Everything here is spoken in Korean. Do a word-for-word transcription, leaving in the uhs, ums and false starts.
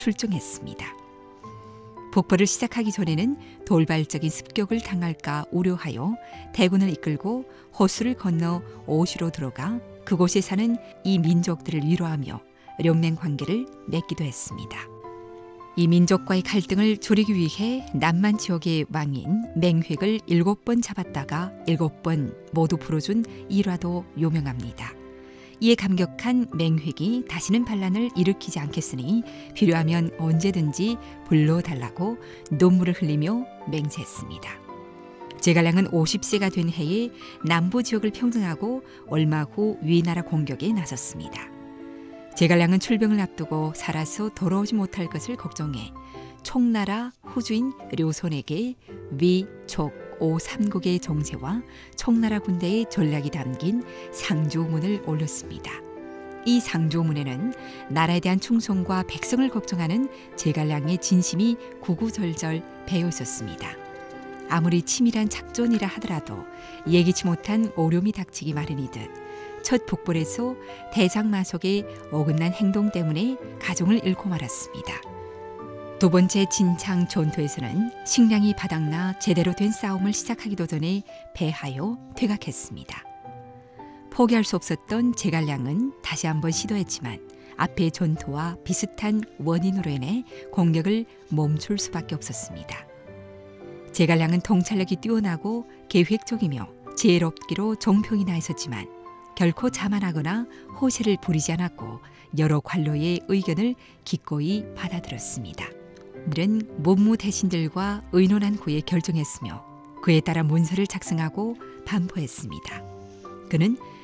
출정했습니다. 북벌을 시작하기 전에는 돌발적인 습격을 당할까 우려하여 대군을 이끌고 호수를 건너 오시로 들어가 그곳에 사는 이 민족들을 위로하며 연맹 관계를 맺기도 했습니다. 이 민족과의 갈등을 조리기 위해 남만 지역의 왕인 맹획을 일곱 번 잡았다가 일곱 번 모두 풀어준 일화도 유명합니다. 이에 감격한 맹획이 다시는 반란을 일으키지 않겠으니 필요하면 언제든지 불러달라고 눈물을 흘리며 맹세했습니다. 제갈량은 오십 세가 된 해에 남부 지역을 평정하고 얼마 후 위나라 공격에 나섰습니다. 제갈량은 출병을 앞두고 살아서 돌아오지 못할 것을 걱정해 총나라 후주인 료손에게 위, 촉, 오 삼국의 정세와 총나라 군대의 전략이 담긴 상조문을 올렸습니다. 이 상조문에는 나라에 대한 충성과 백성을 걱정하는 제갈량의 진심이 구구절절 배어 있었습니다. 아무리 치밀한 작전이라 하더라도 예기치 못한 어려움이 닥치기 마련이듯 첫 북벌에서 대장마석의 어긋난 행동 때문에 가정을 잃고 말았습니다. 두 번째 진창 전투에서는 식량이 바닥나 제대로 된 싸움을 시작하기도 전에 패하여 퇴각했습니다. 포기할 수 없었던 제갈량은 다시 한번 시도했지만 앞의 전투와 비슷한 원인으로 인해 공격을 멈출 수밖에 없었습니다. 제갈량은 통찰력이 뛰어나고 계획적이며 지혜롭기로 정평이 나 있었지만 결코 자만하거나 호세를 부리지 않았고 여러 관료의 의견을 기꺼이 받아들였습니다. 그는 문무 대신들과 의논한 후에 결정했으며 그에 따라 문서를 작성하고 반포했습니다. 그는